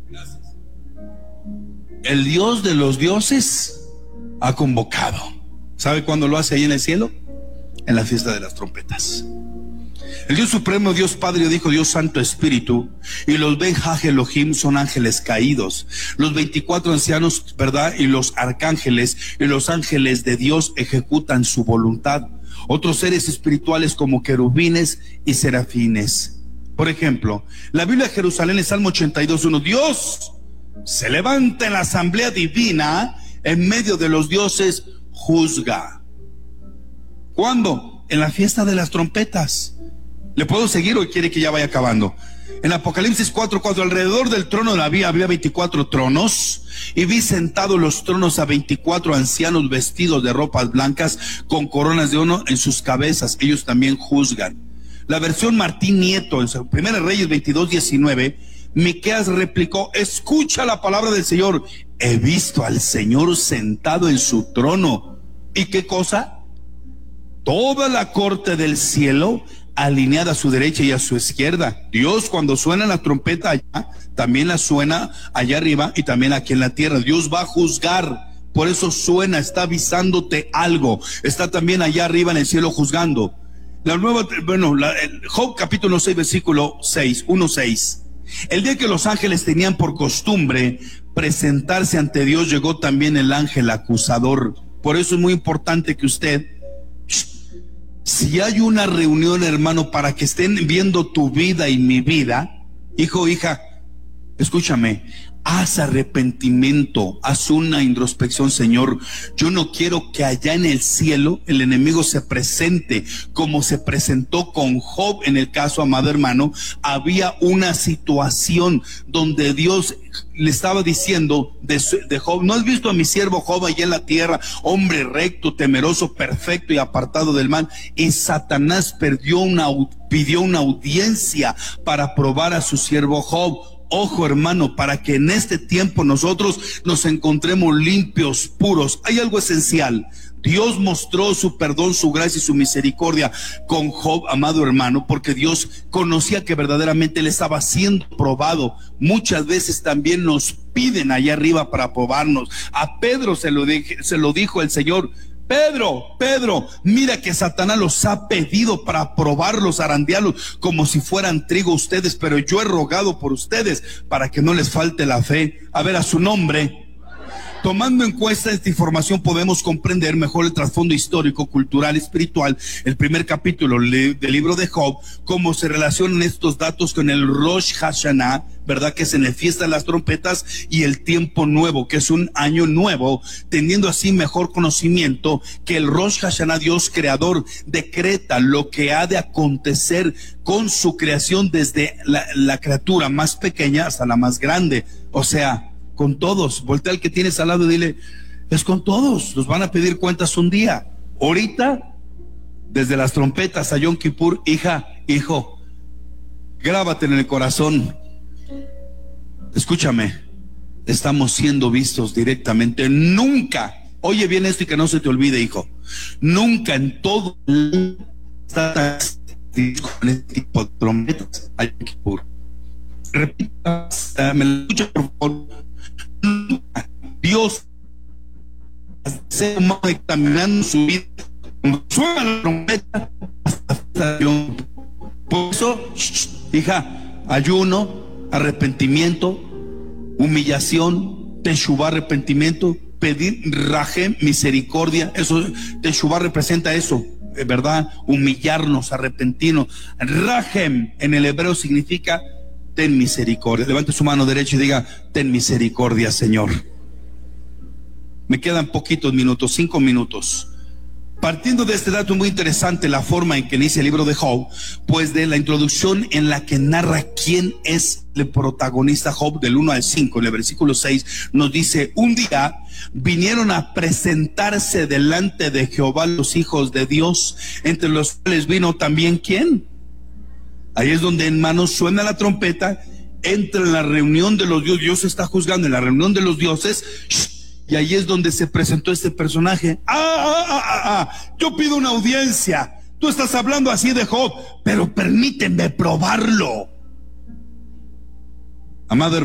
El Dios de los dioses ha convocado. ¿Sabe cuándo lo hace ahí en el cielo? En la fiesta de las trompetas. El Dios supremo, Dios Padre, Hijo, Dios Santo, Espíritu, y los Ben-Haj Elohim son ángeles caídos. Los 24 ancianos, ¿verdad? Y los arcángeles y los ángeles de Dios ejecutan su voluntad. Otros seres espirituales como querubines y serafines. Por ejemplo, la Biblia de Jerusalén, en Salmo 82:1, Dios se levanta en la asamblea divina, en medio de los dioses juzga. ¿Cuándo? En la fiesta de las trompetas. ¿Le puedo seguir o quiere que ya vaya acabando? En Apocalipsis 4:4, alrededor del trono había 24 tronos, y vi sentados los tronos a 24 ancianos vestidos de ropas blancas con coronas de oro en sus cabezas. Ellos también juzgan. La versión Martín Nieto, en 1 Reyes 22:19, Miqueas replicó: escucha la palabra del Señor. He visto al Señor sentado en su trono. ¿Y qué cosa? Toda la corte del cielo alineada a su derecha y a su izquierda. Dios, cuando suena la trompeta allá, también la suena allá arriba y también aquí en la tierra. Dios va a juzgar. Por eso suena, está avisándote algo. Está también allá arriba en el cielo juzgando. Job capítulo 6, versículo 6, 1:6. El día que los ángeles tenían por costumbre presentarse ante Dios, llegó también el ángel acusador. Por eso es muy importante que usted, si hay una reunión, hermano, para que estén viendo tu vida y mi vida, hijo, hija, escúchame, haz arrepentimiento, haz una introspección. Señor, yo no quiero que allá en el cielo el enemigo se presente como se presentó con Job. En el caso, amado hermano, había una situación donde Dios le estaba diciendo de Job: ¿no has visto a mi siervo Job allá en la tierra, hombre recto, temeroso, perfecto y apartado del mal? Y Satanás pidió una audiencia para probar a su siervo Job. Ojo, hermano, para que en este tiempo nosotros nos encontremos limpios, puros. Hay algo esencial. Dios mostró su perdón, su gracia y su misericordia con Job, amado hermano, porque Dios conocía que verdaderamente él estaba siendo probado. Muchas veces también nos piden allá arriba para probarnos. A Pedro se lo dijo el Señor: Pedro, mira que Satanás los ha pedido para probarlos, zarandearlos como si fueran trigo ustedes, pero yo he rogado por ustedes para que no les falte la fe. A ver, a su nombre. Tomando en cuenta esta información, podemos comprender mejor el trasfondo histórico, cultural, espiritual, el primer capítulo del libro de Job, cómo se relacionan estos datos con el Rosh Hashanah, ¿verdad? Que es en la fiesta de las trompetas, y el tiempo nuevo, que es un año nuevo, teniendo así mejor conocimiento que el Rosh Hashanah, Dios creador, decreta lo que ha de acontecer con su creación, desde la criatura más pequeña hasta la más grande. O sea, con todos. Voltea al que tienes al lado y dile: es con todos, nos van a pedir cuentas un día. Ahorita, desde las trompetas a Yom Kippur, hija, hijo, grábate en el corazón. Escúchame, estamos siendo vistos directamente. Nunca, oye bien esto y que no se te olvide, hijo, nunca en todo el está con este tipo de trompetas a Yom Kippur. Repita, me lo escucha por favor. Dios ser humano examinando su vida, suena la trompeta hasta por eso, hija, ayuno, arrepentimiento, humillación, teshuvá, arrepentimiento, pedir rajem, misericordia. Eso, teshuvá representa eso, ¿verdad? Humillarnos, arrepentirnos. Rajem en el hebreo significa ten misericordia. Levante su mano derecha y diga: ten misericordia, Señor. Me quedan poquitos minutos, 5 minutos. Partiendo de este dato muy interesante, la forma en que inicia el libro de Job, pues de la introducción en la que narra quién es el protagonista. Job, del 1 al 5, en el versículo 6, nos dice: un día vinieron a presentarse delante de Jehová los hijos de Dios, entre los cuales vino también ¿quién? Ahí es donde, hermanos, suena la trompeta, entra en la reunión de los dioses. Dios está juzgando en la reunión de los dioses, y ahí es donde se presentó este personaje. Yo pido una audiencia. Tú estás hablando así de Job, pero permíteme probarlo. Amado